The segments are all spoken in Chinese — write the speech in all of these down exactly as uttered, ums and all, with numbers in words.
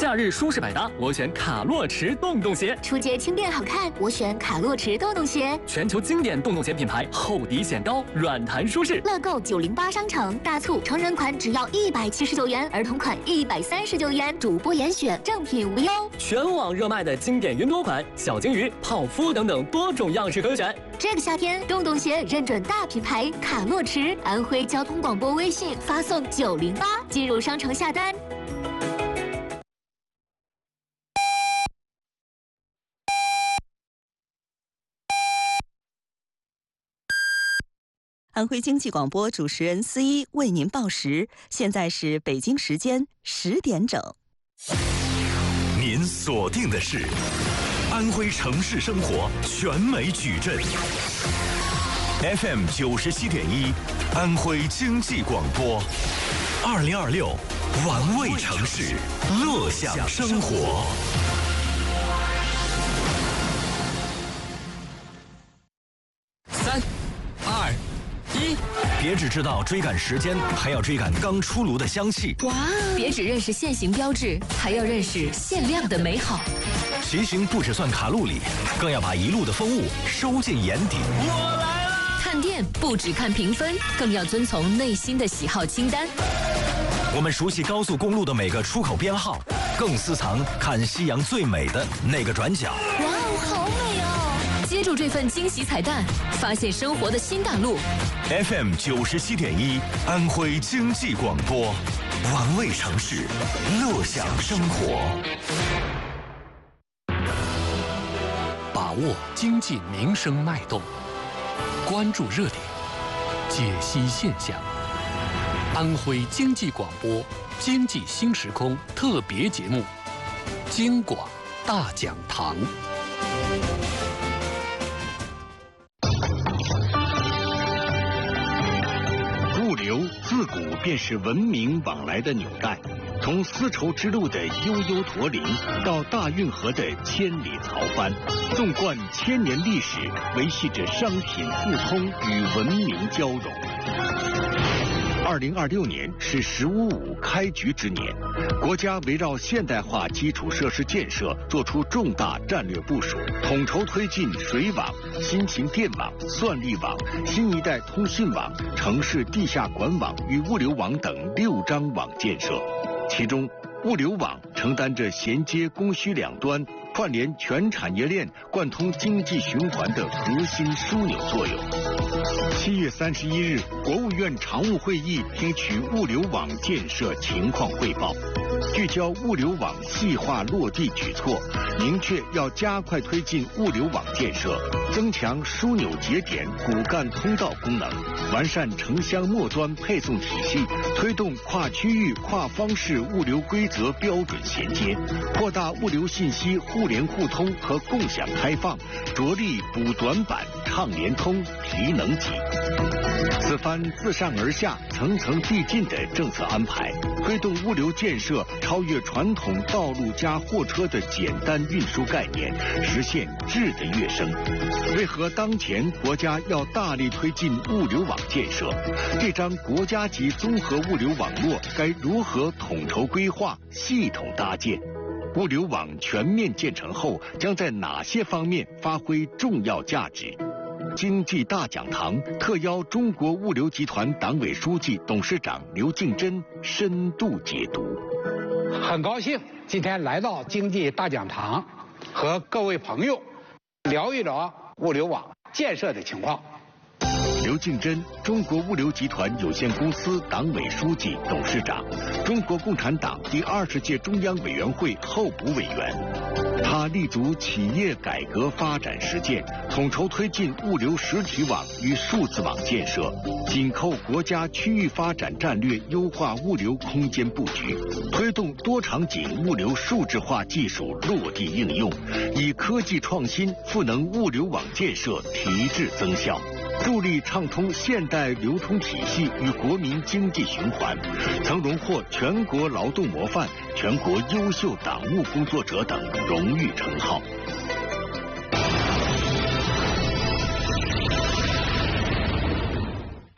假日舒适百搭，我选卡洛驰洞洞鞋。 出街轻便好看，我选卡洛驰洞洞鞋。 全球经典洞洞鞋品牌，厚底显高，软弹舒适。 乐购九零八商城大促，成人款只要一百七十九元，儿童款一百三十九元，主播严选，正品无忧。 全网热卖的经典云朵款，小鲸鱼、泡芙等等多种样式可选。 这个夏天，洞洞鞋认准大品牌卡洛驰，安徽交通广播微信发送九零八进入商城下单。 安徽经济广播主持人思一为您报时，现在是北京时间十点整。 您锁定的是安徽城市生活全美矩阵 F M 九十七点一，安徽经济广播，二零二六玩味城市，乐享生活。 三、二。一， 别只知道追赶时间，还要追赶刚出炉的香气。 哇！别只认识限行标志，还要认识限量的美好。 骑行不只算卡路里，更要把一路的风物收进眼底。 我来了！ 看店不只看评分，更要遵从内心的喜好清单。 我们熟悉高速公路的每个出口编号，更私藏看夕阳最美的那个转角。 哇哦，好美哦！接住这份惊喜彩蛋，发现生活的新大陆。 F M 九十七点一，安徽经济广播，玩味城市，乐享生活。 把握经济民生脉动，关注热点，解析现象。安徽经济广播经济新时空特别节目《京广大讲堂》。 物流自古便是文明往来的纽带，从丝绸之路的悠悠驼铃到大运河的千里槽帆，纵贯千年历史，维系着商品互通与文明交融。二零二六年是“十五五”开局之年，国家围绕现代化基础设施建设作出重大战略部署，统筹推进水网、新型电网、算力网、新一代通信网、城市地下管网与物流网等六张网建设。其中，物流网承担着衔接供需两端、串联全产业链、贯通经济循环的核心枢纽作用。七月三十一日，国务院常务会议听取物流网建设情况汇报，聚焦物流网细化落地举措，明确要加快推进物流网建设，增强枢纽节点、骨干通道功能，完善城乡末端配送体系，推动跨区域、跨方式物流规则标准衔接，扩大物流信息互联互通和共享开放，着力补短板、畅联通、提能级。此番自上而下、层层递进的政策安排，推动物流建设超越传统道路加货车的简单运输概念，实现质的跃升。为何当前国家要大力推进物流网建设？这张国家级综合物流网络该如何统筹规划、系统搭建？物流网全面建成后，将在哪些方面发挥重要价值？经济大讲堂特邀中国物流集团党委书记、董事长刘敬珍深度解读。 很高兴今天来到经济大讲堂，和各位朋友聊一聊物流网建设的情况。 刘敬珍，中国物流集团有限公司党委书记、董事长，中国共产党第二十届中央委员会候补委员。他立足企业改革发展实践，统筹推进物流实体网与数字网建设，紧扣国家区域发展战略，优化物流空间布局，推动多场景物流数字化技术落地应用，以科技创新赋能物流网建设提质增效，助力畅通现代流通体系与国民经济循环，曾荣获全国劳动模范、全国优秀党务工作者等荣誉称号。 一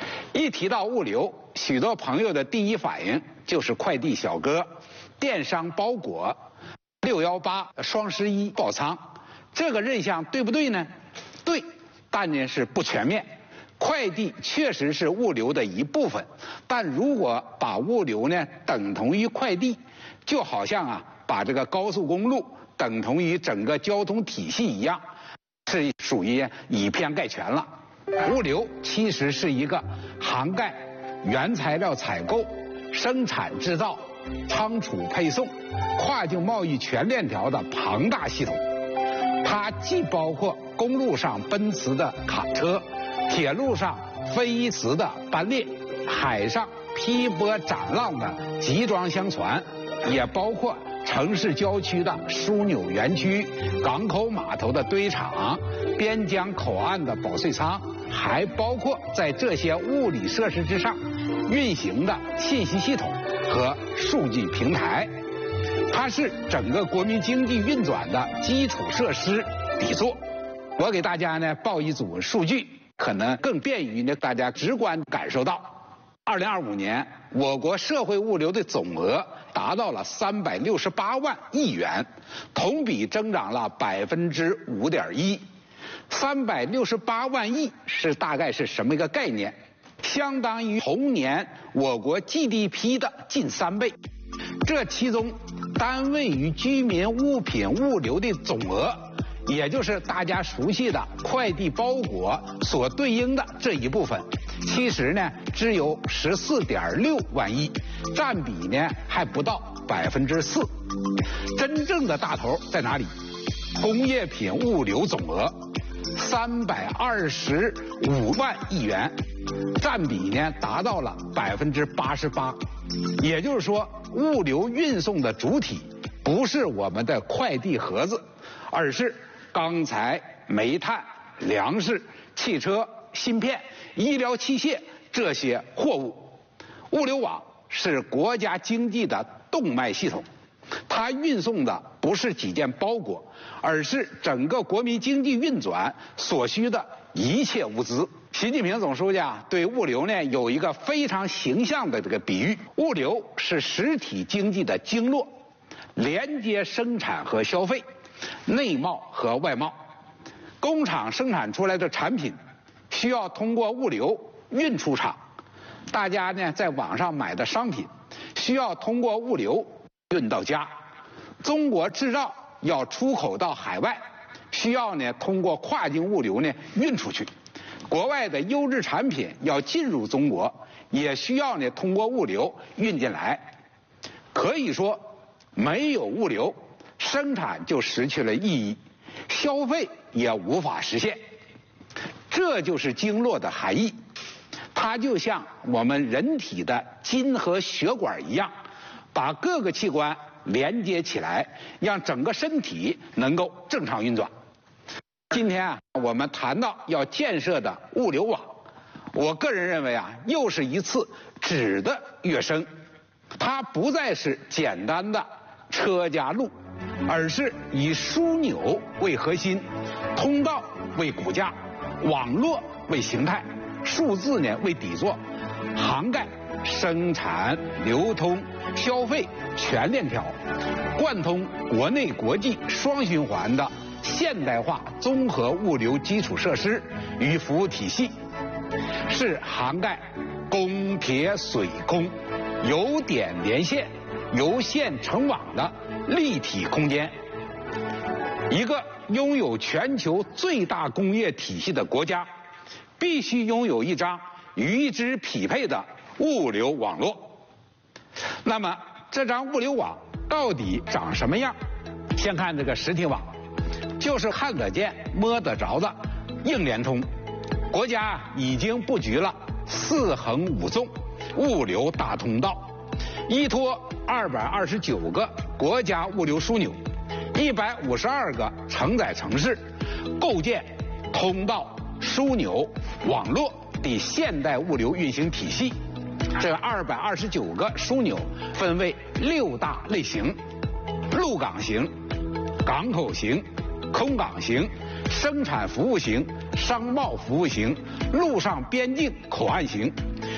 一提到物流，许多朋友的第一反应就是快递小哥、电商包裹、六幺八、双十一爆仓。这个认向对不对呢？对，但呢是不全面。快递确实是物流的一部分，但如果把物流呢等同于快递，就好像啊把这个高速公路等同于整个交通体系一样，是属于以偏概全了。物流其实是一个涵盖原材料采购、生产制造、仓储配送、跨境贸易全链条的庞大系统。它既包括公路上奔驰的卡车，铁路上飞驰的班列，海上劈波斩浪的集装箱船，也包括城市郊区的枢纽园区、港口码头的堆场、边疆口岸的保税仓，还包括在这些物理设施之上运行的信息系统和数据平台。它是整个国民经济运转的基础设施底座。我给大家呢报一组数据，可能更便于呢大家直观感受到。二零二五年，我国社会物流的总额达到了三百六十八万亿元，同比增长了百分之五点一。三百六十八万亿是大概是什么一个概念？相当于同年我国 G D P 的近三倍。这其中，单位与居民物品物流的总额，也就是大家熟悉的快递包裹所对应的这一部分，其实呢只有十四点六万亿，占比呢还不到百分之四。真正的大头在哪里？工业品物流总额三百二十五万亿元，占比呢达到了百分之八十八。也就是说，物流运送的主体不是我们的快递盒子，而是钢材、煤炭、粮食、汽车、芯片、医疗器械这些货物。物流网是国家经济的动脉系统，它运送的不是几件包裹，而是整个国民经济运转所需的一切物资。习近平总书记啊，对物流呢有一个非常形象的这个比喻：物流是实体经济的经络，连接生产和消费、内贸和外贸。工厂生产出来的产品需要通过物流运出厂，大家呢在网上买的商品需要通过物流运到家。中国制造要出口到海外，需要呢通过跨境物流呢运出去。国外的优质产品要进入中国，也需要呢通过物流运进来。可以说，没有物流，生产就失去了意义，消费也无法实现。这就是经络的含义，它就像我们人体的筋和血管一样，把各个器官连接起来，让整个身体能够正常运转。今天啊，我们谈到要建设的物流网，我个人认为啊，又是一次质的跃升。它不再是简单的车加路，而是以枢纽为核心，通道为骨架，网络为形态，数字呢为底座，涵盖生产、流通、消费全链条，贯通国内国际双循环的现代化综合物流基础设施与服务体系，是涵盖公铁水空、由点连线、由线成网的立体空间。一个拥有全球最大工业体系的国家，必须拥有一张与之匹配的物流网络。那么这张物流网到底长什么样？先看这个实体网，就是看得见摸得着的硬联通。国家已经布局了四横五纵物流大通道，依托二百二十九个国家物流枢纽，一百五十二个承载城市，构建通道、枢纽、网络的现代物流运行体系。这二百二十九个枢纽分为六大类型：陆港型、港口型、空港型、生产服务型、商贸服务型、陆上边境口岸型。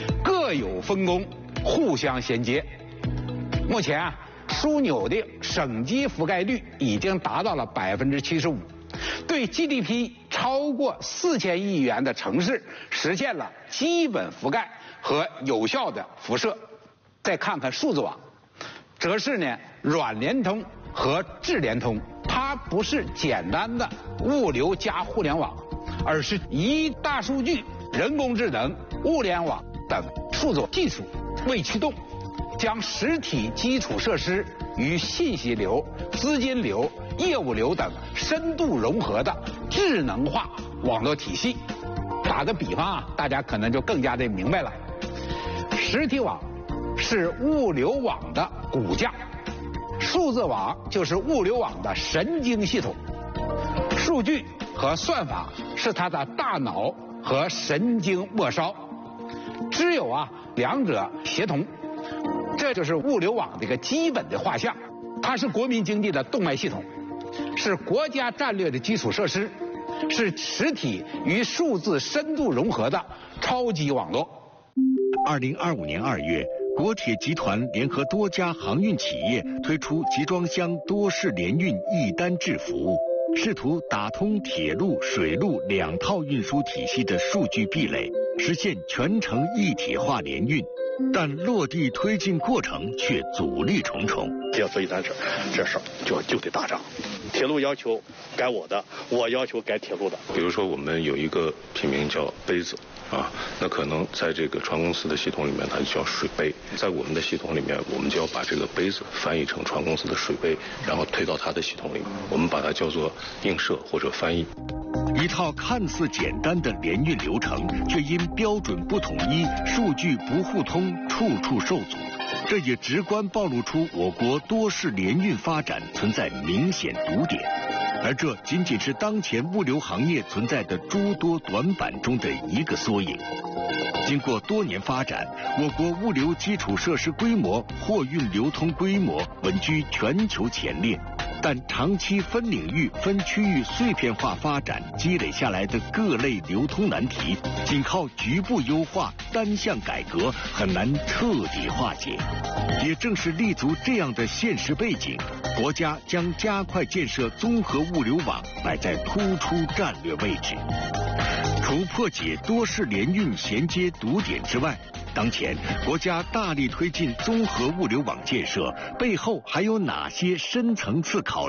各有分工，互相衔接。目前啊，枢纽的省级覆盖率已经达到了百分之七十五，对 G D P 超过四千亿元的城市实现了基本覆盖和有效的辐射。再看看数字网，则是呢软联通和智联通，它不是简单的物流加互联网，而是以大数据、人工智能、物联网等数字技术为驱动，将实体基础设施与信息流、资金流、业务流等深度融合的智能化网络体系。打个比方啊，大家可能就更加的明白了。实体网是物流网的骨架，数字网就是物流网的神经系统，数据和算法是它的大脑和神经末梢，只有啊两者协同，这就是物流网的一个基本的画像。它是国民经济的动脉系统，是国家战略的基础设施，是实体与数字深度融合的超级网络。 二零二五年二月，国铁集团联合多家航运企业推出集装箱多式联运一单制服务，试图打通铁路、水路两套运输体系的数据壁垒，实现全程一体化联运。但落地推进过程却阻力重重。 接所以咱这这事儿就就得打仗。铁路要求改我的，我要求改铁路的。 比如说我们有一个品名叫杯子啊，那可能在这个船公司的系统里面它就叫水杯，在我们的系统里面我们就要把这个杯子翻译成船公司的水杯，然后推到它的系统里面，我们把它叫做映射或者翻译。 一套看似简单的联运流程，却因标准不统一、数据不互通，处处受阻。这也直观暴露出我国多式联运发展存在明显堵点，而这仅仅是当前物流行业存在的诸多短板中的一个缩影。经过多年发展，我国物流基础设施规模、货运流通规模稳居全球前列。但长期分领域、分区域碎片化发展积累下来的各类流通难题，仅靠局部优化、单项改革很难彻底化解。也正是立足这样的现实背景，国家将加快建设综合物流网摆在突出战略位置。除破解多式联运衔接堵点之外，当前国家大力推进综合物流网建设，背后还有哪些深层次考虑？